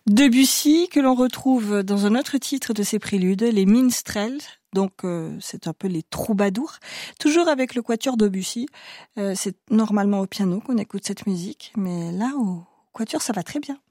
Debussy, que l'on retrouve dans un autre titre de ses préludes, les Minstrels. Donc c'est un peu les troubadours, toujours avec le quatuor Debussy. C'est normalement au piano qu'on écoute cette musique, mais là au quatuor ça va très bien.